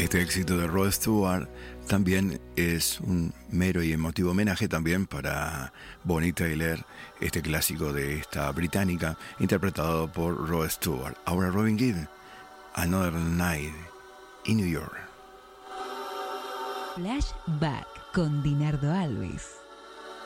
Este éxito de Rod Stewart también es un mero y emotivo homenaje también para Bonnie Tyler, este clásico de esta británica, interpretado por Rod Stewart. Ahora Robin Gibb, Another Night in New York. Flashback con Dinardo Alves.